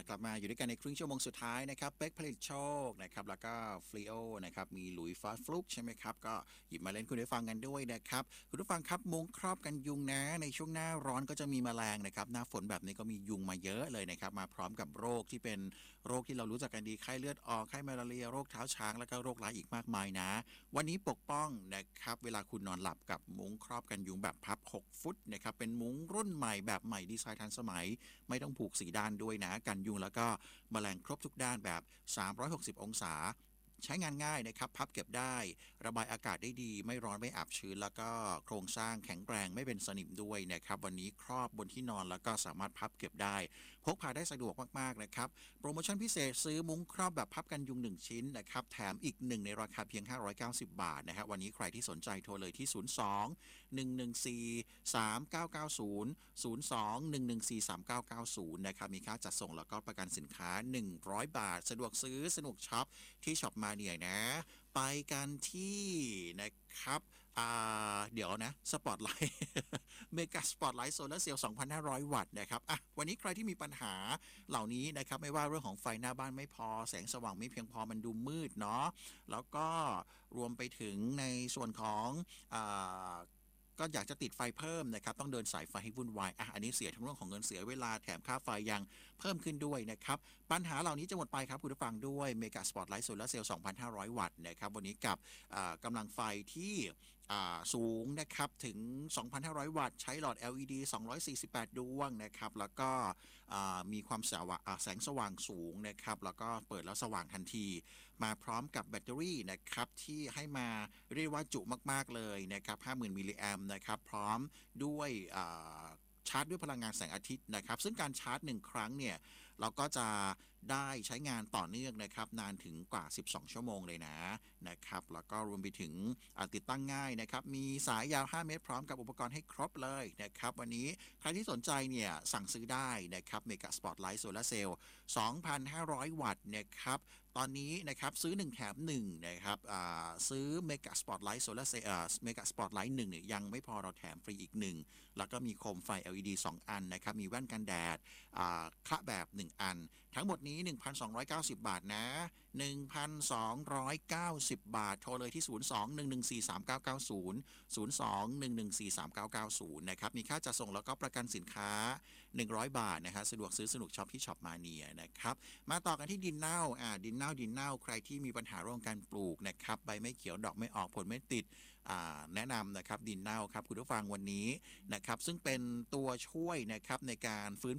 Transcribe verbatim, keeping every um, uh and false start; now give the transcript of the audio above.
กลับมาอยู่ด้วยกันในครึ่งชั่วโมงสุดท้ายนะครับเป๊กผลิตโชคนะครับแล้วก็ฟลีโอนะครับมีหลุยส์ฟาสฟลุกใช่ไหมครับก็หยิบมาเล่นคุณผู้ฟังกันด้วยนะครับคุณผู้ฟังครับมุ้งครอบกันยุงนะในช่วงหน้าร้อนก็จะมีแมลงนะครับหน้าฝนแบบนี้ก็มียุงมาเยอะเลยนะครับมาพร้อมกับโรคที่เป็นโรคที่เรารู้จักกันดีไข้เลือดออกไข้มาลาเรียโรคเท้าช้างแล้วก็โรคร้ายอีกมากมายนะวันนี้ปกป้องนะครับเวลาคุณนอนหลับกับมุ้งครอบกันยุงแบบพับหกฟุตนะครับเป็นมุ้งรุ่นใหม่แบบใหม่ดีไซน์ทันสมัยไม่ต้องผูกสีด้านด้วยนะกันยุงแล้วก็แมลงครบทุกด้านแบบสามร้อยหกสิบองศาใช้งานง่ายนะครับพับเก็บได้ระบายอากาศได้ดีไม่ร้อนไม่อับชื้นแล้วก็โครงสร้างแข็งแรงไม่เป็นสนิมด้วยนะครับวันนี้ครอบบนที่นอนแล้วก็สามารถพับเก็บได้พกพาได้สะดวกมากๆนะครับโปรโมชั่นพิเศษซื้อมุ้งครอบแบบพับกันยุงหนึ่งชิ้นนะครับแถมอีกหนึ่งในราคาเพียงห้าร้อยเก้าสิบบาทนะครับวันนี้ใครที่สนใจโทรเลยที่ศูนย์ สอง หนึ่ง หนึ่ง สี่ สาม เก้า เก้า ศูนย์ ศูนย์ สอง หนึ่ง หนึ่ง สี่ สาม เก้า เก้า ศูนย์นะครับมีค่าจัดส่งแล้วก็ประกันสินค้าหนึ่งร้อยบาทสะดวกซื้อสนุกช็อปที่ช็อปมาเนียนะไปกันที่นะครับเดี๋ยวนะสปอตไลท์เมกาสปอตไลท์โซลาร์เซลล์ สองพันห้าร้อย วัตต์นะครับอ่ะวันนี้ใครที่มีปัญหาเหล่านี้นะครับไม่ว่าเรื่องของไฟหน้าบ้านไม่พอแสงสว่างไม่เพียงพอมันดูมืดเนาะแล้วก็รวมไปถึงในส่วนของอ่าก็อยากจะติดไฟเพิ่มนะครับต้องเดินสายไฟให้วุ่นวายอ่ะอันนี้เสียทั้งเรื่องของเงินเสียเวลาแถมค่าไฟยังเพิ่มขึ้นด้วยนะครับปัญหาเหล่านี้จะหมดไปครับคุณผู้ฟังด้วยเมกาสปอตไลท์โซลาร์เซลล์ สองพันห้าร้อย วัตต์นะครับวันนี้กับกำลังไฟที่สูงนะครับถึง สองพันห้าร้อย วัตต์ใช้หลอด แอล อี ดี สองร้อยสี่สิบแปด ดวงนะครับแล้วก็มีความแสงแสงสว่างสูงนะครับแล้วก็เปิดแล้วสว่างทันทีมาพร้อมกับแบตเตอรี่นะครับที่ให้มาเรียกว่าจุมากๆเลยนะครับ ห้าหมื่น มิลลิแอมป์นะครับพร้อมด้วยชาร์จด้วยพลังงานแสงอาทิตย์นะครับซึ่งการชาร์จหนึ่งครั้งเนี่ยเราก็จะได้ใช้งานต่อเนื่องนะครับนานถึงกว่าสิบสองชั่วโมงเลยนะนะครับแล้วก็รวมไปถึงติดตั้งง่ายนะครับมีสายยาวห้าเมตรพร้อมกับอุปกรณ์ให้ครบเลยนะครับวันนี้ใครที่สนใจเนี่ยสั่งซื้อได้นะครับเมกะสปอตไลท์โซลาร์เซลล์ สองพันห้าร้อย วัตต์นะครับตอนนี้นะครับซื้อหนึ่งแถมหนึ่งนะครับซื้อเมกะสปอตไลท์โซลาร์เซลล์เมกะสปอตไลท์หนึ่งเนี่ยยังไม่พอเราแถมฟรีอีกหนึ่งแล้วก็มีโคมไฟ แอล อี ดี สองอันนะครับมีแว่นกันแดดคละแบบหนึ่งอันทั้งหมดนี้ หนึ่งพันสองร้อยเก้าสิบ บาทนะ หนึ่งพันสองร้อยเก้าสิบ บาทโทรเลยที่ ศูนย์ สอง หนึ่ง หนึ่ง สี่ สาม เก้า เก้า ศูนย์ ศูนย์ สอง หนึ่ง หนึ่ง สี่ สาม เก้า เก้า ศูนย์นะครับมีค่าจัดส่งแล้วก็ประกันสินค้าหนึ่งร้อยบาทนะฮะสะดวกซื้อสนุกช็อปที่ช็อปมาเนียนะครับมาต่อกันที่ดินเน่าอ่าดินเน่าดินเน่าใครที่มีปัญหาเรื่องการปลูกนะครับใบไม่เขียวดอกไม่ออกผลไม่ติดแนะนำนะครับดินเน่าครับคุณผู้ฟังวันนี้นะครับซึ่งเป็นตัวช่วยนะครับในการฟื้น